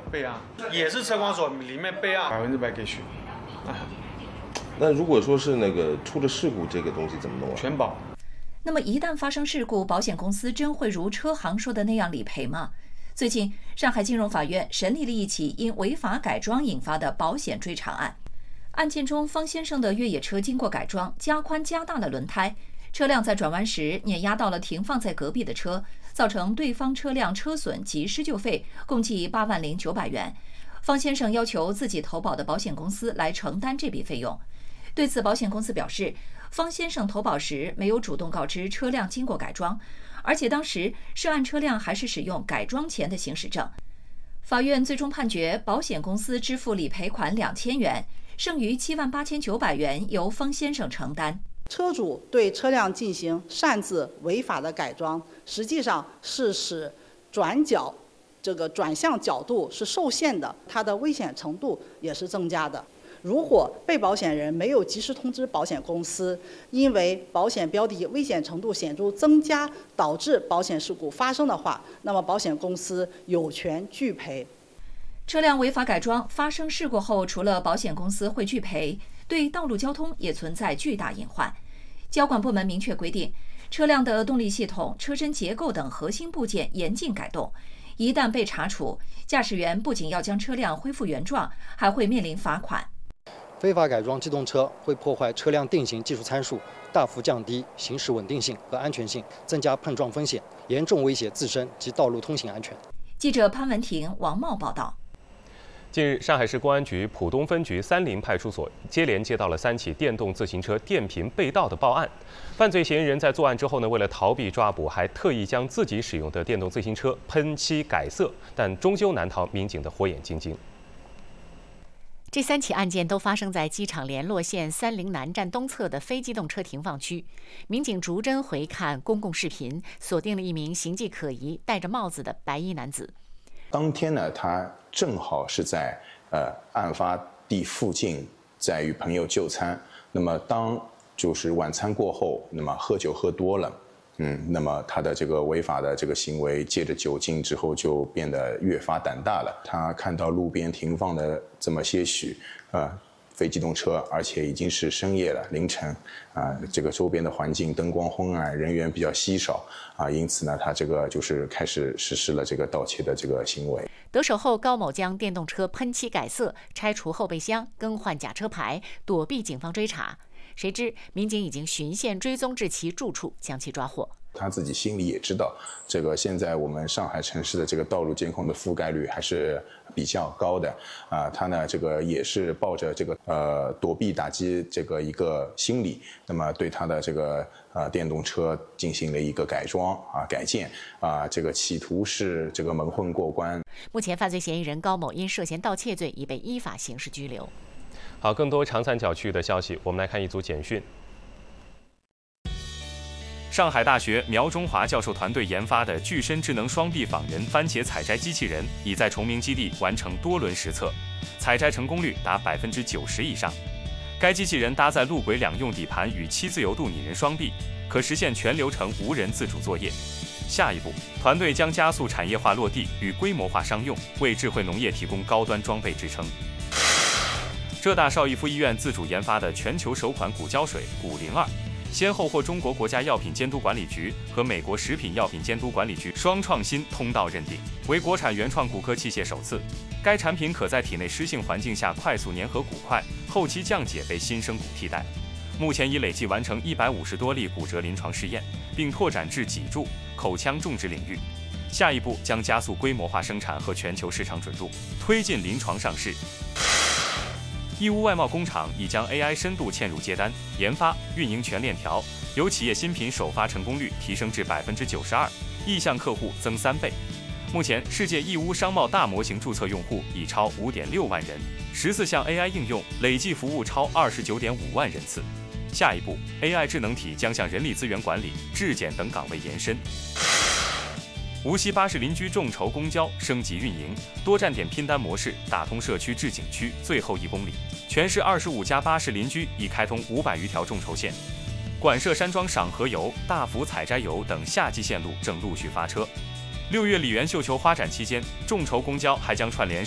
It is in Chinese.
备案，也是车管所里面备案100%给续。 那如果说是那个出了事故，这个东西怎么弄啊？ 全保。 那么一旦发生事故，保险公司真会如车行说的那样理赔吗？最近，上海金融法院审理了一起因违法改装引发的保险追偿案。案件中，方先生的越野车经过改装，加宽加大了轮胎，车辆在转弯时碾压到了停放在隔壁的车，造成对方车辆车损及施救费共计8.9万元。方先生要求自己投保的保险公司来承担这笔费用。对此，保险公司表示，方先生投保时没有主动告知车辆经过改装，而且当时涉案车辆还是使用改装前的行驶证。法院最终判决保险公司支付理赔款2000元，剩余78900元由方先生承担。 车主对车辆进行擅自违法的改装，实际上是使转向角度是受限的，它的危险程度也是增加的。如果被保险人没有及时通知保险公司，因为保险标的危险程度显著增加导致保险事故发生的话，那么保险公司有权拒赔。 车辆违法改装发生事故后，除了保险公司会拒赔，对道路交通也存在巨大隐患。交管部门明确规定，车辆的动力系统、车身结构等核心部件严禁改动，一旦被查处，驾驶员不仅要将车辆恢复原状，还会面临罚款。 非法改装机动车会破坏车辆定型技术参数，大幅降低行驶稳定性和安全性，增加碰撞风险，严重威胁自身及道路通行安全。 记者潘文婷、王茂报道。 近日，上海市公安局浦东分局三林派出所接连接到了3起电动自行车电瓶被盗的报案。犯罪嫌疑人在作案之后呢，为了逃避抓捕，还特意将自己使用的电动自行车喷漆改色，但终究难逃民警的火眼金睛。 这3起案件都发生在机场联络线三林南站东侧的非机动车停放区。民警逐帧回看公共视频，锁定了一名形迹可疑、戴着帽子的白衣男子。 当天呢，他正好是在案发地附近，在与朋友就餐。那么当就是晚餐过后，那么喝酒喝多了，那么他的这个违法的这个行为，借着酒劲之后就变得越发胆大了。他看到路边停放的这么些许非机动车，而且已经是深夜了，凌晨这个周边的环境灯光昏暗，人员比较稀少因此呢，他这个就是开始实施了这个盗窃的这个行为。 得手后，高某将电动车喷漆改色，拆除后备箱，更换假车牌，躲避警方追查。谁知民警已经循线追踪至其住处，将其抓获。 他自己心里也知道，这个现在我们上海城市的这个道路监控的覆盖率还是比较高的他呢这个也是抱着这个躲避打击这个一个心理，那么对他的这个电动车进行了一个改装改建这个企图是这个蒙混过关。 目前犯罪嫌疑人高某因涉嫌盗窃罪已被依法刑事拘留。 好，更多长三角区域的消息，我们来看一组简讯。上海大学苗中华教授团队研发的具身智能双臂仿人番茄采摘机器人，已在崇明基地完成多轮实测，采摘成功率达90%以上。该机器人搭载路轨两用底盘与7自由度拟人双臂，可实现全流程无人自主作业。下一步，团队将加速产业化落地与规模化商用，为智慧农业提供高端装备支撑。浙大邵逸夫医院自主研发的全球首款骨胶水骨02，先后获中国国家药品监督管理局和美国食品药品监督管理局双创新通道认定，为国产原创骨科器械首次。该产品可在体内湿性环境下快速粘合骨块，后期降解被新生骨替代。目前已累计完成150多例骨折临床试验，并拓展至脊柱、口腔种植领域。下一步将加速规模化生产和全球市场准入，推进临床上市。义乌外贸工厂已将 AI 深度嵌入接单、研发、运营全链条，由企业新品首发成功率提升至92%，意向客户增3倍。目前，世界义乌商贸大模型注册用户已超5.6万人，14项 AI 应用累计服务超29.5万人次。下一步 ，AI 智能体将向人力资源管理、质检等岗位延伸。无锡巴士邻居众筹公交升级运营，多站点拼单模式打通社区至景区最后1公里，全市25家巴士邻居已开通500余条众筹线。管社山庄赏荷游、大福采摘游等夏季线路正陆续发车。6月李园绣球花展期间，众筹公交还将串联